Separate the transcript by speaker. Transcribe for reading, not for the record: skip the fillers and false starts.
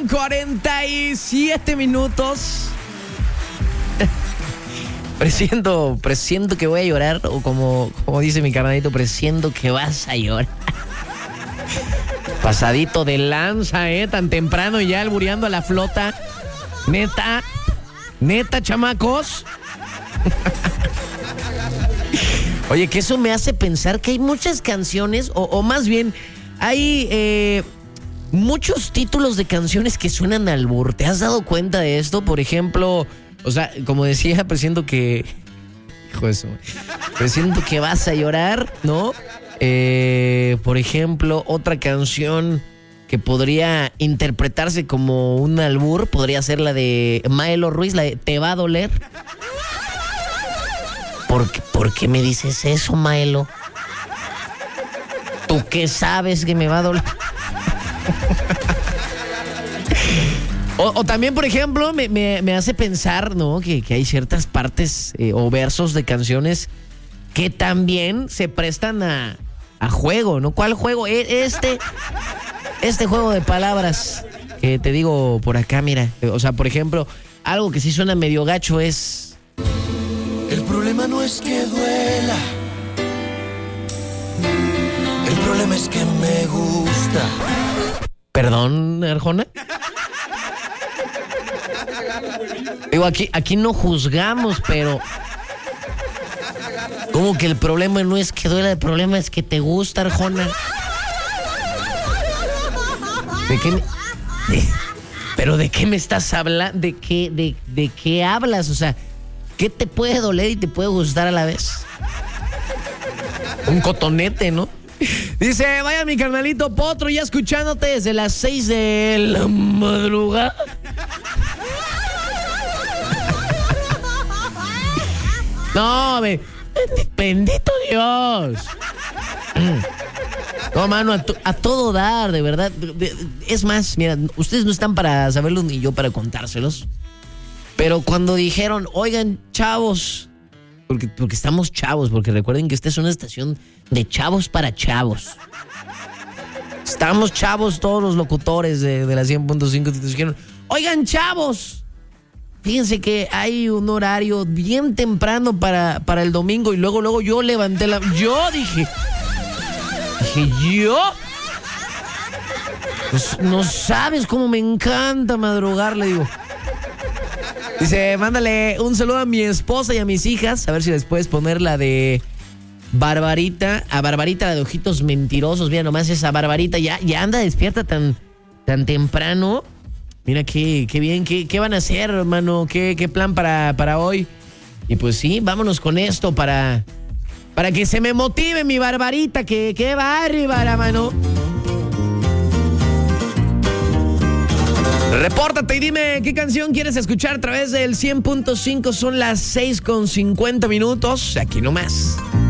Speaker 1: 1:47. Presiento que voy a llorar, o como dice mi carnalito, presiento que vas a llorar. Pasadito de lanza, tan temprano y ya albureando a la flota. Neta, chamacos. Oye, que eso me hace pensar que hay muchas canciones, o más bien, hay muchos títulos de canciones que suenan al albur. ¿Te has dado cuenta de esto? Por ejemplo, o sea, como decía, presiento que... Hijo de eso. Presiento que vas a llorar, ¿no? Por ejemplo, otra canción que podría interpretarse como un albur podría ser la de Maelo Ruiz, la de Te va a doler. ¿Por qué me dices eso, Maelo? ¿Tú qué sabes que me va a doler? O también, por ejemplo, me hace pensar, ¿no? Que hay ciertas partes o versos de canciones que también se prestan a juego, ¿no? ¿Cuál juego? Este juego de palabras que te digo por acá, mira. O sea, por ejemplo, algo que sí suena medio gacho es...
Speaker 2: El problema no es que duela. El problema es que me gusta.
Speaker 1: ¿Perdón, Arjona? Digo, aquí no juzgamos, pero... ¿Cómo que el problema no es que duela? El problema es que te gusta, Arjona. ¿Pero de qué me estás hablando? ¿De qué hablas? O sea, ¿qué te puede doler y te puede gustar a la vez? Un cotonete, ¿no? Dice, vaya mi carnalito Potro, ya escuchándote desde las 6 de la madrugada. No, bendito Dios. No, mano, a todo dar, de verdad. Es más, mira, ustedes no están para saberlo ni yo para contárselos. Pero cuando dijeron, oigan, chavos, porque estamos chavos, porque recuerden que esta es una estación de chavos para chavos. Estamos chavos todos los locutores de la 100.5. Dijeron, oigan, chavos, fíjense que hay un horario bien temprano para el domingo. Y luego yo levanté yo dije, ¿yo? Pues no sabes cómo me encanta madrugar, le digo. Dice, mándale un saludo a mi esposa y a mis hijas. A ver si les puedes poner la de Barbarita. A Barbarita, la de Ojitos Mentirosos. Mira nomás esa Barbarita. Ya anda despierta tan temprano. Mira qué bien. ¿Qué van a hacer, hermano? ¿Qué plan para hoy? Y pues sí, vámonos con esto para que se me motive mi Barbarita. ¡Qué bárbara, mano! Repórtate y dime qué canción quieres escuchar a través del 100.5. Son las 6:50. Aquí nomás.